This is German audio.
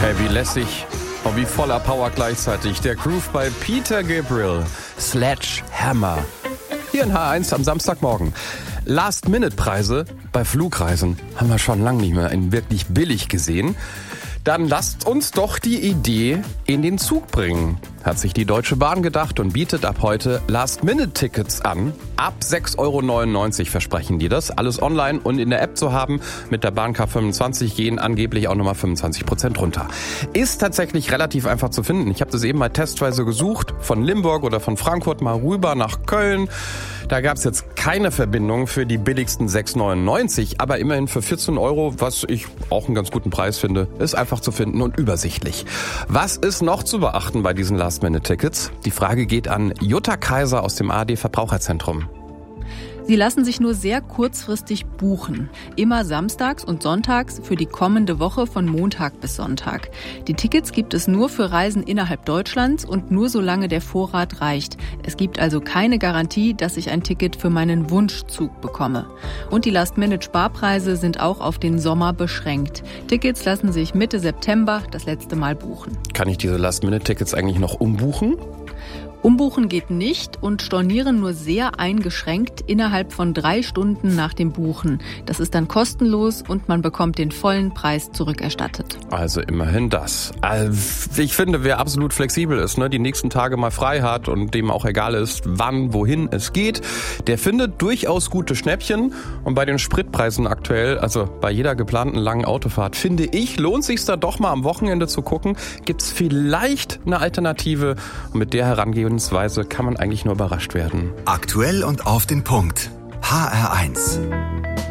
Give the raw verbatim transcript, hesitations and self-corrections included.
Hey, wie lässig und wie voller Power gleichzeitig. Der Groove bei Peter Gabriel. Sledgehammer. Hier in H eins am Samstagmorgen. Last-Minute-Preise bei Flugreisen haben wir schon lange nicht mehr in wirklich billig gesehen. Dann lasst uns doch die Idee in den Zug bringen. Hat sich die Deutsche Bahn gedacht und bietet ab heute Last-Minute-Tickets an. Ab sechs Euro neunundneunzig versprechen die das. Alles online und in der App zu haben. Mit der Bahncard fünfundzwanzig gehen angeblich auch nochmal fünfundzwanzig Prozent runter. Ist tatsächlich relativ einfach zu finden. Ich habe das eben mal testweise gesucht. Von Limburg oder von Frankfurt mal rüber nach Köln. Da gab es jetzt keine Verbindung für die billigsten sechs Euro neunundneunzig, aber immerhin für vierzehn Euro, was ich auch einen ganz guten Preis finde, ist einfach zu finden und übersichtlich. Was ist noch zu beachten bei diesen Last-Minute-Tickets? Die Frage geht an Jutta Kaiser aus dem A R D-Verbraucherzentrum. Sie lassen sich nur sehr kurzfristig buchen. Immer samstags und sonntags für die kommende Woche von Montag bis Sonntag. Die Tickets gibt es nur für Reisen innerhalb Deutschlands und nur solange der Vorrat reicht. Es gibt also keine Garantie, dass ich ein Ticket für meinen Wunschzug bekomme. Und die Last-Minute-Sparpreise sind auch auf den Sommer beschränkt. Tickets lassen sich Mitte September das letzte Mal buchen. Kann ich diese Last-Minute-Tickets eigentlich noch umbuchen? Umbuchen geht nicht und stornieren nur sehr eingeschränkt innerhalb von drei Stunden nach dem Buchen. Das ist dann kostenlos und man bekommt den vollen Preis zurückerstattet. Also immerhin das. Ich finde, wer absolut flexibel ist, ne, die nächsten Tage mal frei hat und dem auch egal ist, wann, wohin es geht, der findet durchaus gute Schnäppchen. Und bei den Spritpreisen aktuell, also bei jeder geplanten langen Autofahrt, finde ich, lohnt sich da doch mal am Wochenende zu gucken, gibt's vielleicht eine Alternative und mit der Herangehensweise kann man eigentlich nur überrascht werden. Aktuell und auf den Punkt. H R eins.